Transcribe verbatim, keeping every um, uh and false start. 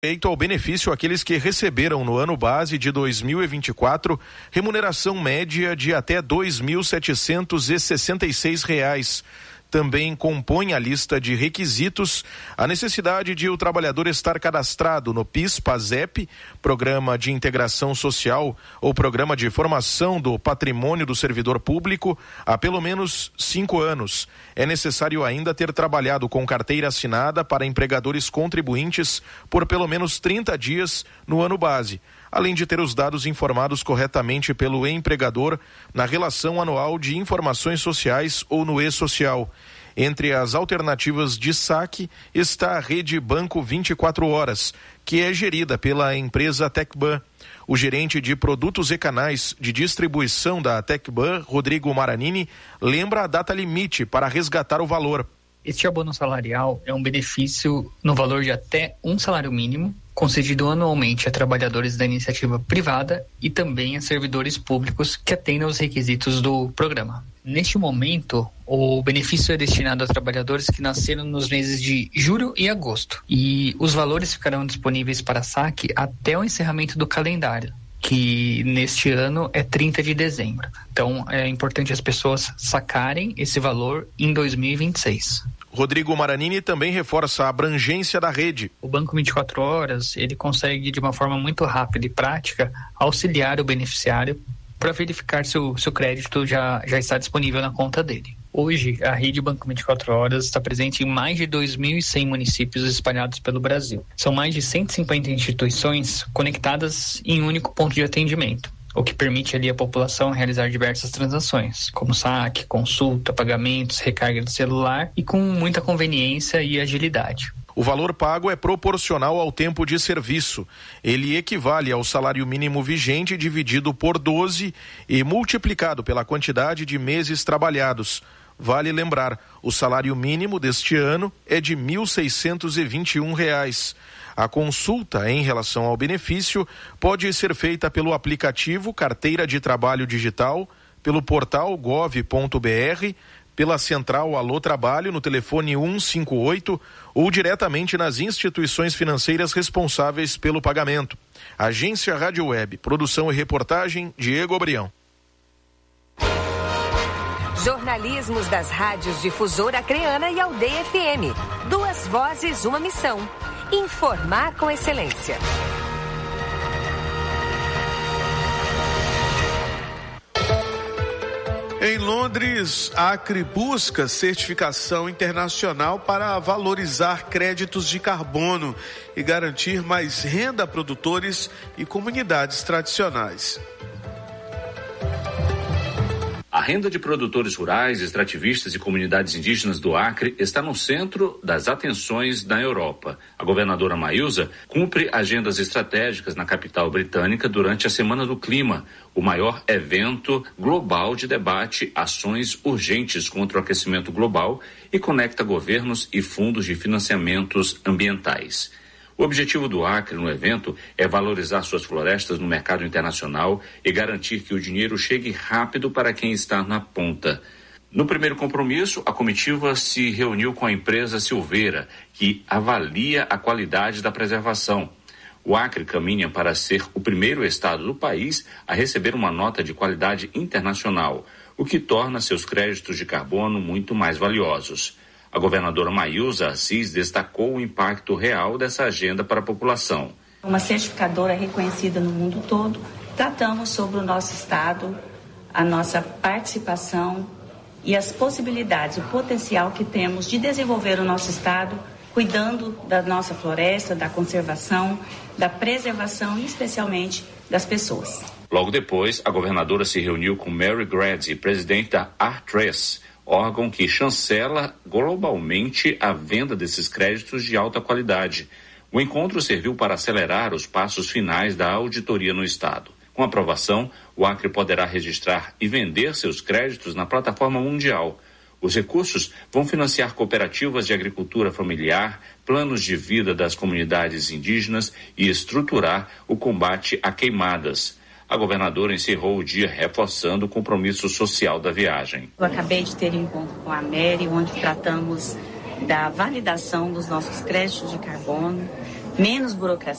direito ao benefício aqueles que receberam no ano base de dois mil e vinte e quatro remuneração média de até dois mil setecentos e sessenta e seis reais. Também compõe a lista de requisitos a necessidade de o trabalhador estar cadastrado no PIS/PASEP, Programa de Integração Social ou Programa de Formação do Patrimônio do Servidor Público há pelo menos cinco anos. É necessário ainda ter trabalhado com carteira assinada para empregadores contribuintes por pelo menos trinta dias no ano base, além de ter os dados informados corretamente pelo empregador na relação anual de informações sociais ou no e-social. Entre as alternativas de saque está a rede Banco vinte e quatro horas, que é gerida pela empresa Tecban. O gerente de produtos e canais de distribuição da Tecban, Rodrigo Maranini, lembra a data limite para resgatar o valor. Este abono salarial é um benefício no valor de até um salário mínimo, concedido anualmente a trabalhadores da iniciativa privada e também a servidores públicos que atendam aos requisitos do programa. Neste momento, o benefício é destinado a trabalhadores que nasceram nos meses de julho e agosto, e os valores ficarão disponíveis para saque até o encerramento do calendário, que neste ano é trinta de dezembro. Então, é importante as pessoas sacarem esse valor em dois mil e vinte e seis. Rodrigo Maranini também reforça a abrangência da rede. O Banco vinte e quatro horas, ele consegue de uma forma muito rápida e prática auxiliar o beneficiário para verificar se o seu crédito já, já está disponível na conta dele. Hoje, a rede Banco vinte e quatro horas está presente em mais de dois mil e cem municípios espalhados pelo Brasil. São mais de cento e cinquenta instituições conectadas em um único ponto de atendimento, o que permite ali a população realizar diversas transações, como saque, consulta, pagamentos, recarga de celular e com muita conveniência e agilidade. O valor pago é proporcional ao tempo de serviço. Ele equivale ao salário mínimo vigente dividido por doze e multiplicado pela quantidade de meses trabalhados. Vale lembrar, o salário mínimo deste ano é de mil seiscentos e vinte e um reais. A consulta em relação ao benefício pode ser feita pelo aplicativo Carteira de Trabalho Digital, pelo portal gov ponto br, pela central Alô Trabalho no telefone um cinco oito ou diretamente nas instituições financeiras responsáveis pelo pagamento. Agência Rádio Web, produção e reportagem, Diego Abrião. Jornalismos das rádios Difusora Acreana e Aldeia F M. Duas vozes, uma missão. Informar com excelência. Em Londres, a Acre busca certificação internacional para valorizar créditos de carbono e garantir mais renda a produtores e comunidades tradicionais. A renda de produtores rurais, extrativistas e comunidades indígenas do Acre está no centro das atenções na Europa. A governadora Maílza cumpre agendas estratégicas na capital britânica durante a Semana do Clima, o maior evento global de debate, ações urgentes contra o aquecimento global e conecta governos e fundos de financiamentos ambientais. O objetivo do Acre no evento é valorizar suas florestas no mercado internacional e garantir que o dinheiro chegue rápido para quem está na ponta. No primeiro compromisso, a comitiva se reuniu com a empresa Silveira, que avalia a qualidade da preservação. O Acre caminha para ser o primeiro estado do país a receber uma nota de qualidade internacional, o que torna seus créditos de carbono muito mais valiosos. A governadora Maílza Assis destacou o impacto real dessa agenda para a população. Uma certificadora reconhecida no mundo todo, tratamos sobre o nosso estado, a nossa participação e as possibilidades, o potencial que temos de desenvolver o nosso estado, cuidando da nossa floresta, da conservação, da preservação e especialmente das pessoas. Logo depois, a governadora se reuniu com Mary Grady, presidente da Artres, órgão que chancela globalmente a venda desses créditos de alta qualidade. O encontro serviu para acelerar os passos finais da auditoria no estado. Com aprovação, o Acre poderá registrar e vender seus créditos na plataforma mundial. Os recursos vão financiar cooperativas de agricultura familiar, planos de vida das comunidades indígenas e estruturar o combate a queimadas. A governadora encerrou o dia reforçando o compromisso social da viagem. Eu acabei de ter um encontro com a Mary, onde tratamos da validação dos nossos créditos de carbono, menos burocracia.